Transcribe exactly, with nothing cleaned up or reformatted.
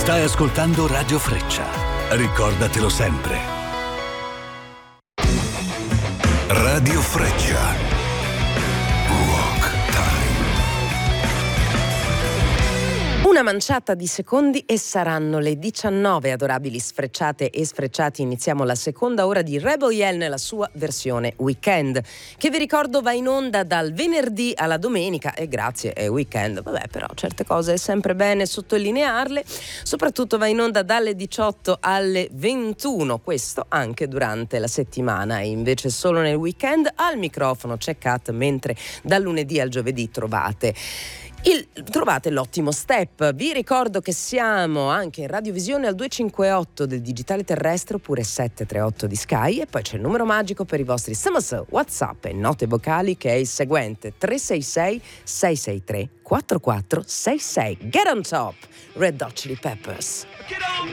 Stai ascoltando Radio Freccia. Ricordatelo sempre. Radio Freccia. Una manciata di secondi e saranno le diciannove. Adorabili sfrecciate e sfrecciati, iniziamo la seconda ora di Rebel Yell nella sua versione weekend, che vi ricordo va in onda dal venerdì alla domenica, e grazie, è weekend, vabbè, però certe cose è sempre bene sottolinearle. Soprattutto va in onda dalle diciotto alle ventuno, questo anche durante la settimana, e invece solo nel weekend. Al microfono c'è Kat, mentre dal lunedì al giovedì trovate Il, trovate l'ottimo Step. Vi ricordo che siamo anche in radiovisione al due cinque otto del digitale terrestre oppure sette tre otto di Sky, e poi c'è il numero magico per i vostri S M S, WhatsApp e note vocali, che è il seguente: tre sei sei sei sei tre quattro quattro sei sei. Get on Top, Red Hot Chili Peppers.